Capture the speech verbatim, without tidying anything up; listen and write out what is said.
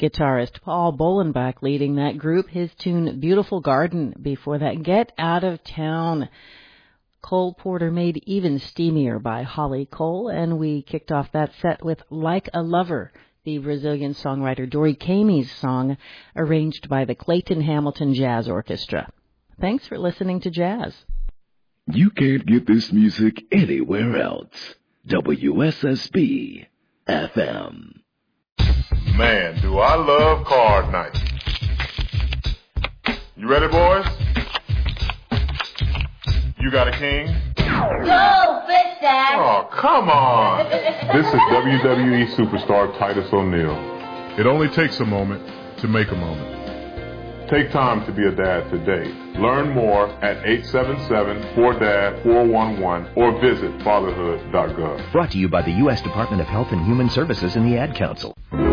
Guitarist Paul Bolenbach leading that group. His tune, Beautiful Garden. Before that, Get Out of Town. Cole Porter made even steamier by Holly Cole. And we kicked off that set with Like a Lover, the Brazilian songwriter Dori Kamey's song, arranged by the Clayton Hamilton Jazz Orchestra. Thanks for listening to Jazz. You can't get this music anywhere else. W S S B F M. Man, do I love card night. You ready, boys? You got a king? Go, Fitz Dad! Oh, come on. This is W W E superstar Titus O'Neil. It only takes a moment to make a moment. Take time to be a dad today. Learn more at eight seven seven, four D A D, four one one or visit fatherhood dot gov. Brought to you by the U S Department of Health and Human Services and the Ad Council.